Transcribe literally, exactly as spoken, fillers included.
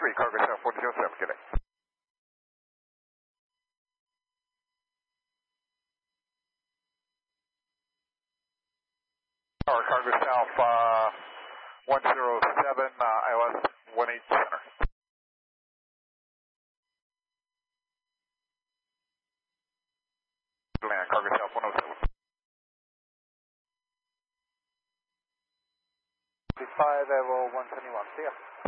three, cargo south one zero seven, good day. Tower, cargo south uh, one zero seven, uh, I L S one eight center. Land, cargo south one oh seven. five Evo one seventy-one, see ya.